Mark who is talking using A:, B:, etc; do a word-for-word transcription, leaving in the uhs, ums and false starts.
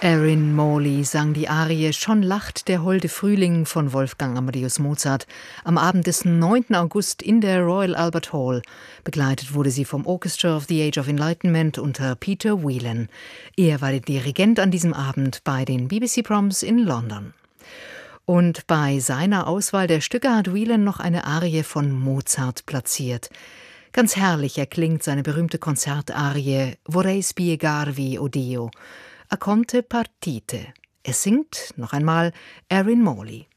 A: Erin Morley sang die Arie »Schon lacht der holde Frühling« von Wolfgang Amadeus Mozart am Abend des neunten August in der Royal Albert Hall. Begleitet wurde sie vom Orchestra of the Age of Enlightenment unter Peter Whelan. Er war der Dirigent an diesem Abend bei den B B C Proms in London. Und bei seiner Auswahl der Stücke hat Whelan noch eine Arie von Mozart platziert. Ganz herrlich erklingt seine berühmte Konzertarie »Vorrei spiegarvi, o Dio«. A conte partite. Es singt noch einmal Erin Morley.